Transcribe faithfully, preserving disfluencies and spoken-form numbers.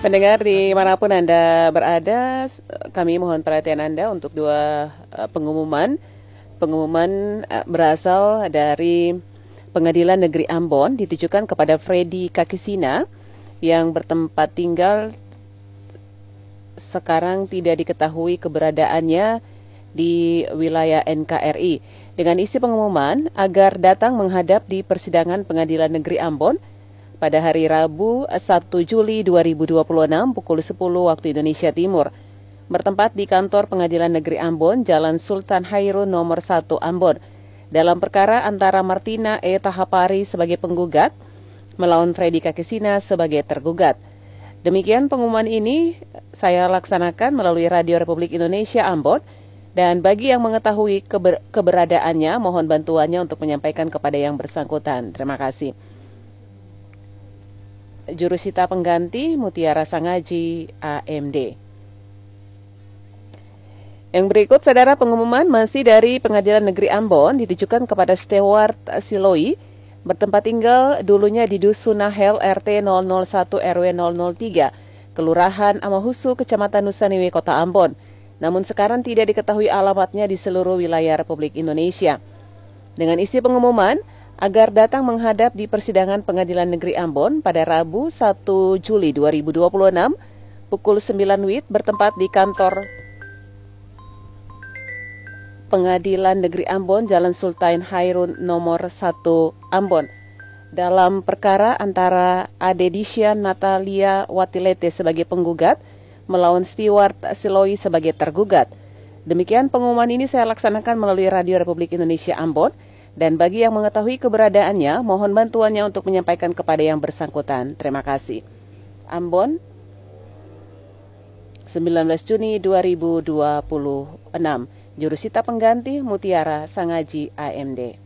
Pendengar dimanapun Anda berada, kami mohon perhatian Anda untuk dua uh, pengumuman. Pengumuman uh, berasal dari Pengadilan Negeri Ambon ditujukan kepada Freddy Kakisina yang bertempat tinggal sekarang tidak diketahui keberadaannya di wilayah N K R I. Dengan isi pengumuman agar datang menghadap di persidangan Pengadilan Negeri Ambon pada hari Rabu satu Juli dua ribu dua puluh enam pukul sepuluh waktu Indonesia Timur. Bertempat di kantor Pengadilan Negeri Ambon, Jalan Sultan Hairun nomor satu Ambon. Dalam perkara antara Martina E. Tahapari sebagai penggugat melawan Freddy Kakisina sebagai tergugat. Demikian pengumuman ini saya laksanakan melalui Radio Republik Indonesia Ambon. Dan bagi yang mengetahui keber- keberadaannya, mohon bantuannya untuk menyampaikan kepada yang bersangkutan. Terima kasih. Jurusita pengganti Mutiara Sangaji, A M D. Yang berikut, saudara, pengumuman masih dari Pengadilan Negeri Ambon ditujukan kepada Stewart Siloi, bertempat tinggal dulunya di Dusun Nahel R T nol nol satu R W nol nol tiga, Kelurahan Amahusu, Kecamatan Nusanewe, Kota Ambon. Namun sekarang tidak diketahui alamatnya di seluruh wilayah Republik Indonesia. Dengan isi pengumuman agar datang menghadap di persidangan Pengadilan Negeri Ambon pada Rabu satu Juli dua ribu dua puluh enam pukul sembilan W I B bertempat di kantor Pengadilan Negeri Ambon, Jalan Sultan Hairun nomor satu Ambon. Dalam perkara antara Adedisha Natalia Watilete sebagai penggugat melawan Stewart Siloi sebagai tergugat. Demikian pengumuman ini saya laksanakan melalui Radio Republik Indonesia Ambon. Dan bagi yang mengetahui keberadaannya, mohon bantuannya untuk menyampaikan kepada yang bersangkutan. Terima kasih. Ambon, sembilan belas Juni dua ribu dua puluh enam. Jurusita pengganti Mutiara Sangaji, A M D.